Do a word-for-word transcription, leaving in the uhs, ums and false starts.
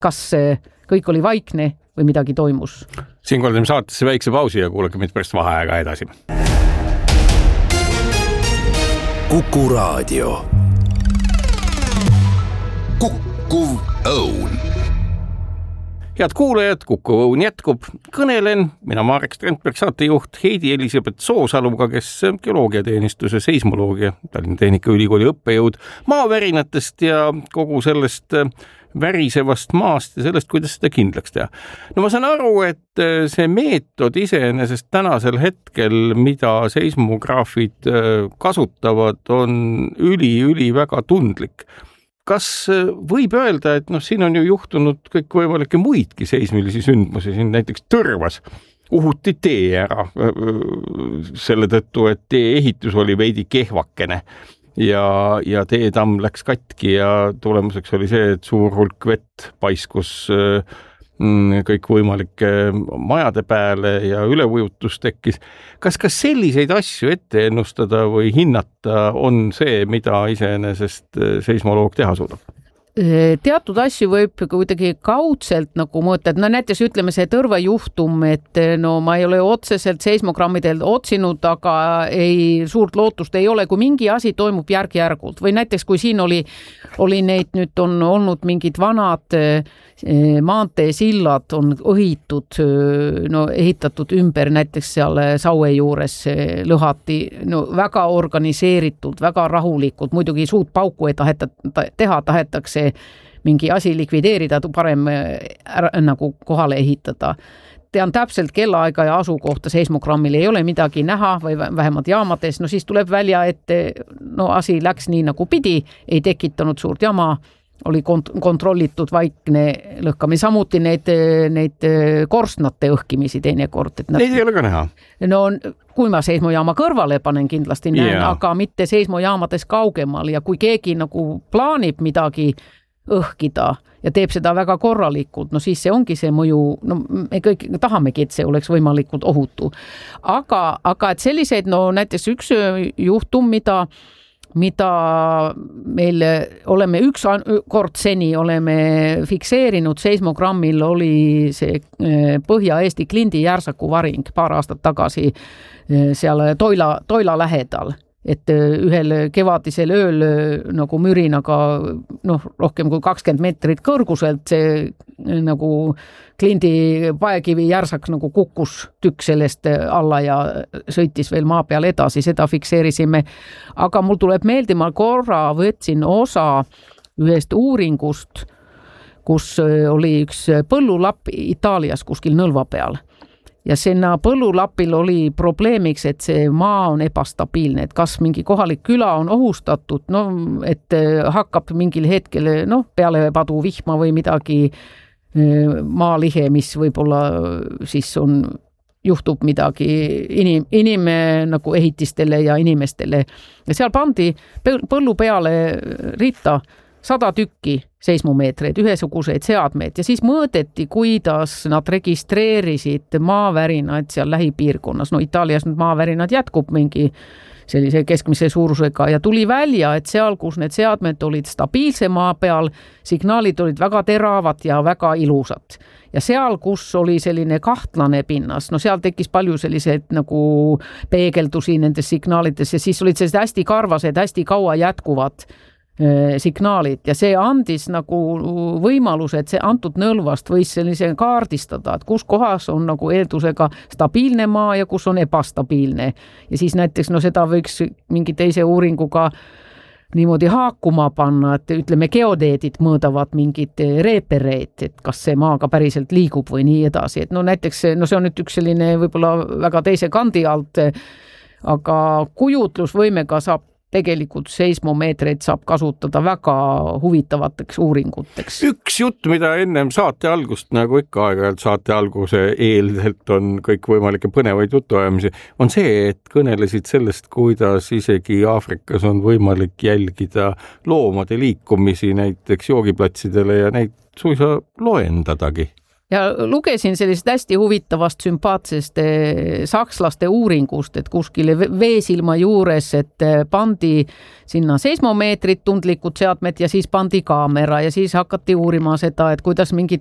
kas kõik oli vaikne või midagi toimus. Siin kordame saatesse väikse pausi ja kuulake meid pärast vaheaega edasi. Kuku Raadio. Kukkuv õun. Head kuulajad, Kuku õun jätkub. Kõnelen mina Marek Strandberg, saatejuht Heidi Elisabeth Soosaluga, kes geoloogiateenistuse seismoloogia Tallinna Tehnikaülikooli õppejõud maavärinatest ja kogu sellest värisevast maast ja sellest, kuidas seda kindlaks teha. No ma saan aru, et see meetod iseenesest tänasel hetkel, mida seismograafid kasutavad, on üli-üli väga tundlik. Kas võib öelda, et noh, siin on ju juhtunud kõik võimalikke muidki seismilisi sündmusi, siin näiteks Tõrvas uhuti tee ära selle tõttu, et tee ehitus oli veidi kehvakene ja, ja teetamm läks katki ja tulemuseks oli see, et suur hulk vett paiskus kõik võimalike majade peale ja üleujutus tekkis. Kas, kas selliseid asju ette ennustada või hinnata on see, mida iseenesest seismoloog teha suudab? Teatud asju võib kuidagi kaudselt nagu mõõta, et no näiteks ütleme see Tõrva juhtum, et no ma ei ole otseselt seismogrammidel otsinud, aga ei, suurt lootust ei ole, kui mingi asi toimub järg-järgult või näiteks kui siin oli, oli neid nüüd on olnud mingid vanad maanteesillad on õhitud, no ehitatud ümber näiteks seal Saue juures lõhati, no väga organiseeritud, väga rahulikult, muidugi suut pauku ei taheta teha, tahetakse mingi asi likvideerida, parem ära, nagu kohale ehitada. Tean täpselt kellaaega ja asukohta seismogrammil ei ole midagi näha või vähemalt jaamades, no siis tuleb välja, et no asi läks nii nagu pidi, ei tekitanud suurt jama, oli kont- kontrollitud vaikne lõhkamine, samuti neid, neid korstnate õhkimisi teinekord. Neid ei ole ka näha? No kui ma seismojaama kõrvale panen, kindlasti näen, yeah. Aga mitte seismojaamades kaugemal ja kui keegi nagu plaanib midagi õhkida ja teeb seda väga korralikult, no siis see ongi see mõju, no me kõik tahamegi, et see oleks võimalikult ohutu. Aga, aga et selliseid, no näiteks üks juhtum, mida mida meil oleme üks kord seni oleme fikseerinud seismogrammil, oli see Põhja-Eesti Klindi Järsaku varing paar aastat tagasi seal Toila, Toila lähedal. Et ühel kevadisel ööl nagu mürinaga noh, rohkem kui kakskümmend meetrit kõrguselt see nagu Klindi paekivi järsak nagu kukkus tükk sellest alla ja sõitis veel maa peal edasi, seda fikseerisime. Aga mul tuleb meelde, ma korra võtsin osa ühest uuringust, kus oli üks põllulapp Itaalias kuskil Nõlva peal. Ja sinna põllulapil oli probleemiks, et see maa on ebastabiilne, et kas mingi kohalik küla on ohustatud, no, et hakkab mingil hetkel no, peale padu vihma või midagi maalihe, mis võib-olla siis on, juhtub midagi inim, inime nagu ehitistele ja inimestele. Ja seal pandi põllu peale ritta sada tükki seismomeetreid, ühesuguseid seadmeid ja siis mõõdeti, kuidas nad registreerisid maavärinaid seal lähipiirkonnas. No Itaalias nüüd maavärinad jätkub mingi sellise keskmise suurusega ja tuli välja, et seal, kus need seadmed olid stabiilse maa peal, signaalid olid väga teravad ja väga ilusad. Ja seal, kus oli selline kahtlane pinnas, no seal tekkis palju selliseid nagu peegeldusi nendes signaalides ja siis olid sellised hästi karvased, hästi kaua jätkuvad signaalid ja see andis nagu võimaluse, et see antud Nõlvast võis sellise kaardistada, et kus kohas on nagu eeldusega stabiilne maa ja kus on ebastabiilne. Ja siis näiteks no seda võiks mingi teise uuringuga niimoodi haakuma panna, et ütleme geodeedid mõõdavad mingid reepereid, et kas see maaga päriselt liigub või nii edasi. Et no näiteks no see on nüüd üks selline võib-olla väga teise kandi alt, aga kujutlusvõimega saab tegelikult seismomeetreid saab kasutada väga huvitavateks uuringuteks. Üks jutt, mida ennem saate algust, nagu ikka aeg-ajalt saate alguse eelselt on kõik võimalikke põnevaid jutuajamisi, on see, et kõnelesid sellest, kuidas isegi Aafrikas on võimalik jälgida loomade liikumisi näiteks joogiplatsidele ja neid suisa loendadagi. ja lugesin sellisest hästi huvitavast sümpaatsest sakslaste uuringust, et kuskil veesilma juures, et pandi sinna seismomeetrid, tundlikud seadmed ja siis pandi kaamera ja siis hakati uurima seda, et kuidas mingid